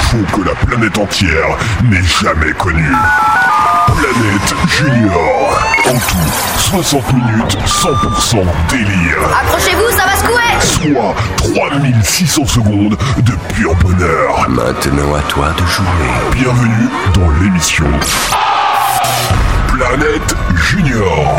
show que la planète entière n'ait jamais connu. Planète Junior. En tout, 60 minutes, 100% délire. Accrochez-vous, ça va secouer. Soit 3600 secondes de pur bonheur. Maintenant à toi de jouer. Bienvenue dans l'émission Planète Junior.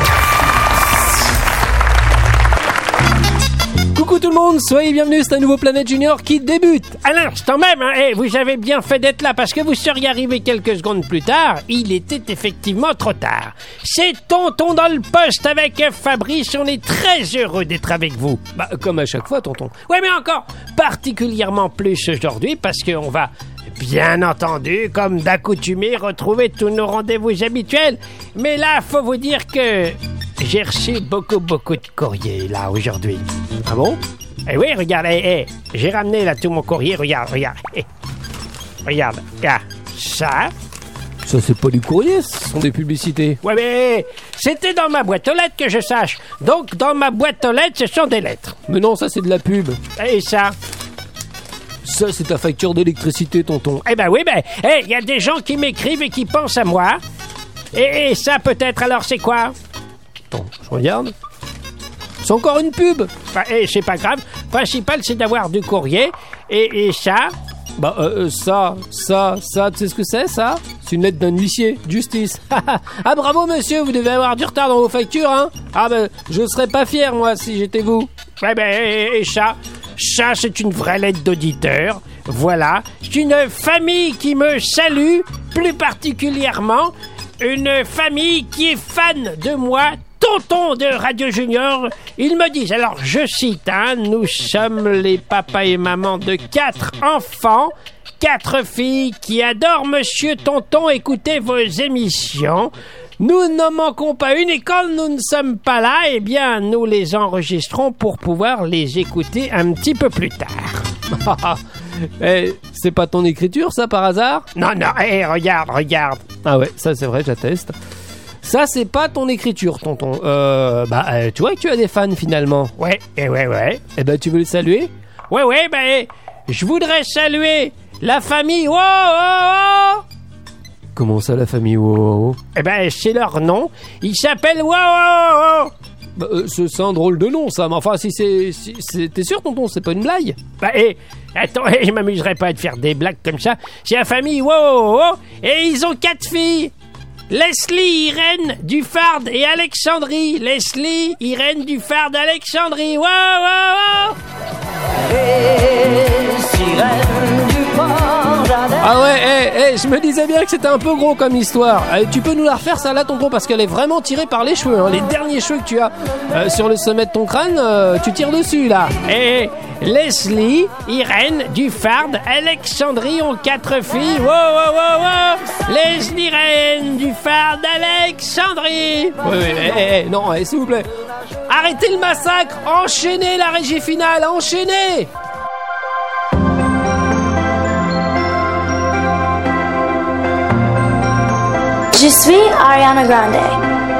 Coucou tout le monde, soyez bienvenus, c'est un nouveau Planète Junior qui débute. À l'instant même, vous avez bien fait d'être là parce que vous seriez arrivé quelques secondes plus tard, il était effectivement trop tard. C'est Tonton dans le poste avec Fabrice, on est très heureux d'être avec vous. Bah, comme à chaque fois, Tonton. Ouais, mais encore particulièrement plus aujourd'hui parce qu'on va, bien entendu, comme d'accoutumé, retrouver tous nos rendez-vous habituels. Mais là, faut vous dire que j'ai reçu beaucoup de courriers, là, aujourd'hui. Ah bon? Eh oui, regarde, j'ai ramené, là, tout mon courrier, regarde. Regarde, ça. Ça, c'est pas du courrier, ce sont des publicités. Ouais, mais c'était dans ma boîte aux lettres que je sache. Donc, dans ma boîte aux lettres, ce sont des lettres. Mais non, ça, c'est de la pub. Et ça? Ça, c'est ta facture d'électricité, Tonton. Eh ben oui, il y a des gens qui m'écrivent et qui pensent à moi. Et ça, peut-être, alors, c'est quoi? Attends, je regarde. C'est encore une pub. Bah, c'est pas grave. Le principal, c'est d'avoir du courrier. Et ça? Bah, ça, tu sais ce que c'est, ça? C'est une lettre d'un huissier, justice. Ah, bravo, monsieur, vous devez avoir du retard dans vos factures, hein? Ah, je serais pas fier, moi, si j'étais vous. Ouais, et ça? Ça, c'est une vraie lettre d'auditeur. Voilà. C'est une famille qui me salue, plus particulièrement. Une famille qui est fan de moi, Tonton de Radio Junior. Ils me disent, alors je cite, nous sommes les papas et mamans de 4 enfants, 4 filles qui adorent Monsieur Tonton écouter vos émissions. Nous n'en manquons pas une et quand nous ne sommes pas là, eh bien nous les enregistrons pour pouvoir les écouter un petit peu plus tard. C'est pas ton écriture, ça, par hasard? Non, regarde. Ah ouais, ça c'est vrai, j'atteste. Ça, c'est pas ton écriture, Tonton. Tu vois que tu as des fans, finalement. Ouais. Eh ben, tu veux les saluer? Ouais, je voudrais saluer la famille Wow. Comment ça, la famille Wow? Eh ben, c'est leur nom. Ils s'appellent Wow. C'est un drôle de nom, ça. Mais enfin, si t'es sûr, Tonton, c'est pas une blague? Attends, je m'amuserais pas à te faire des blagues comme ça. C'est la famille Wow. Et ils ont 4 filles. Leslie, Irène, Dufard et Alexandrie. Leslie, Irène, Dufard, Alexandrie. Wow. Ah ouais, je me disais bien que c'était un peu gros comme histoire. Tu peux nous la refaire, ça, là, Tonton, parce qu'elle est vraiment tirée par les cheveux. Les derniers cheveux que tu as sur le sommet de ton crâne, tu tires dessus, là. Leslie, Irène, Dufard, Alexandrie ont 4 filles. Wow. Leslie, Irène, Dufard, Alexandrie. Oui, non, s'il vous plaît. Arrêtez le massacre. Enchaînez la régie finale, enchaînez. Je suis Ariana Grande.